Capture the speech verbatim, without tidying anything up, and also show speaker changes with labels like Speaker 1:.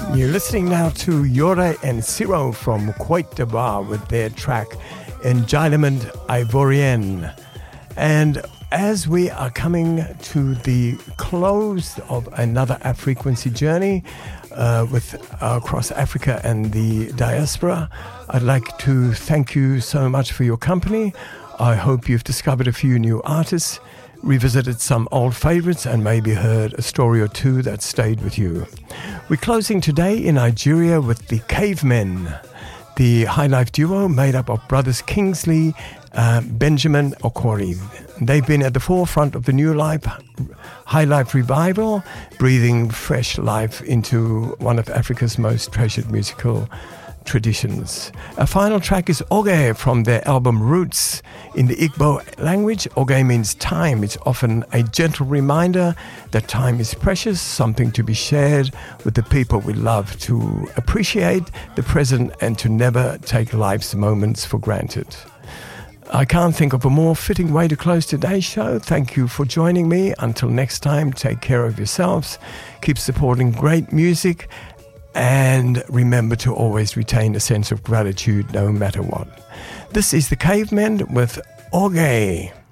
Speaker 1: You're listening now to Yore and Siro from Cote d'Ivoire with their track Enjayment Ivoirien. And as we are coming to the close of another Afrequency journey uh, with uh, across Africa and the diaspora, I'd like to thank you so much for your company. I hope you've discovered a few new artists, revisited some old favorites, and maybe heard a story or two that stayed with you. We're closing today in Nigeria with the Cavemen, the high life duo made up of brothers Kingsley, uh, Benjamin Okori. They've been at the forefront of the new life, high life revival, breathing fresh life into one of Africa's most treasured musical traditions. A final track is Oge from their album Roots. In the Igbo language, Oge means time. It's often a gentle reminder that time is precious, something to be shared with the people we love, to appreciate the present and to never take life's moments for granted. I can't think of a more fitting way to close today's show. Thank you for joining me. Until next time, take care of yourselves, keep supporting great music, and remember to always retain a sense of gratitude no matter what. This is the Cavemen with Oge.